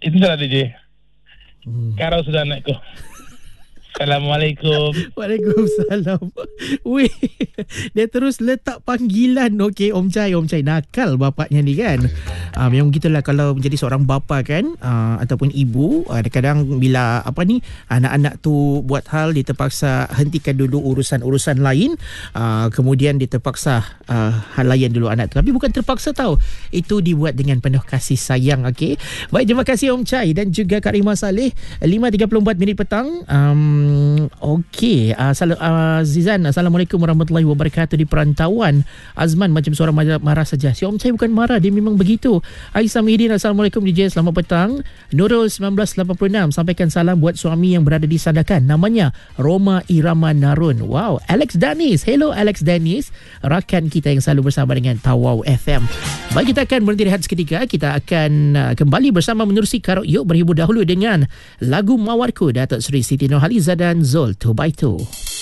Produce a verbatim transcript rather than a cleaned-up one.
Itu salah D J. Hmm. Karo sudah anakku. Assalamualaikum. Waalaikumsalam. Weh, dia terus letak panggilan. Okey, Om Chai, Om Chai nakal bapaknya ni kan. Uh, memang gitulah kalau menjadi seorang bapa kan, uh, ataupun ibu, uh, kadang-kadang bila apa ni anak-anak tu buat hal, dia terpaksa hentikan dulu urusan-urusan lain, uh, kemudian dia terpaksa uh, hal layan dulu anak tu. Tapi bukan terpaksa tahu. Itu dibuat dengan penuh kasih sayang. Okey. Baik, terima kasih Om Chai dan juga Kak Rima Saleh. lima tiga puluh empat minit petang. Um, Okey, uh, sal- uh, Zizan, Assalamualaikum warahmatullahi wabarakatuh. Di perantauan, Azman macam seorang marah, marah saja. Si Om Chai bukan marah, dia memang begitu. Aisyah Muhyiddin, Assalamualaikum D J, selamat petang. Nurul seribu sembilan ratus lapan puluh enam, sampaikan salam buat suami yang berada di Sandakan. Namanya Roma Irama Narun. Wow, Alex Danis. Hello Alex Danis, rakan kita yang selalu bersama dengan Tawau F M. Baik, kita akan berhenti rehat seketika. Kita akan uh, kembali bersama menerusi Karaoke. Yuk berhibur dahulu dengan lagu Mawarku Datuk Seri Siti Nurhaliza dan Zul two by two.